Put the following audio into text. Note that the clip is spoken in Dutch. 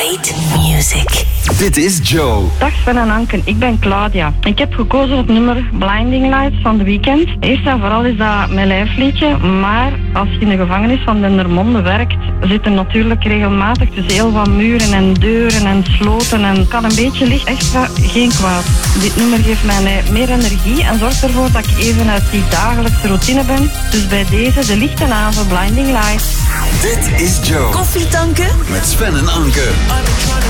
Great music. Dit is Joe. Dag Sven en Anken, ik ben Claudia. Ik heb gekozen op het nummer Blinding Lights van The Weeknd. Eerst en vooral is dat mijn lijfliedje, maar als je in de gevangenis van Dendermonde werkt, zitten natuurlijk regelmatig tussen heel wat muren en deuren en sloten en kan een beetje licht extra geen kwaad. Dit nummer geeft mij meer energie en zorgt ervoor dat ik even uit die dagelijkse routine ben. Dus bij deze de lichten aan voor Blinding Lights. Dit is Joe. Koffie tanken? Met Sven en Anke.